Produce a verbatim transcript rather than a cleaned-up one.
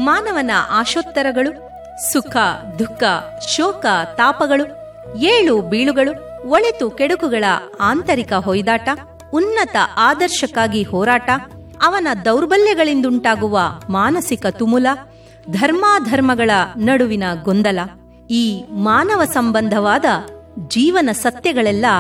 ಮಾನವನ ಆಶೋತ್ತರಗಳು ಸುಖ ದುಃಖ ಶೋಕ ತಾಪಗಳು ಏಳು ಬೀಳುಗಳು ಒಳಿತು ಕೆಡುಕುಗಳ ಆಂತರಿಕ ಹೊಯ್ದಾಟ ಉನ್ನತ ಆದರ್ಶಕ್ಕಾಗಿ ಹೋರಾಟ ಅವನ ದೌರ್ಬಲ್ಯಗಳಿಂದುಂಟಾಗುವ ಮಾನಸಿಕ ತುಮುಲ ಧರ್ಮಾಧರ್ಮಗಳ ನಡುವಿನ ಗೊಂದಲ ಈ ಮಾನವ ಸಂಬಂಧವಾದ ಜೀವನ ಸತ್ಯಗಳೆಲ್ಲ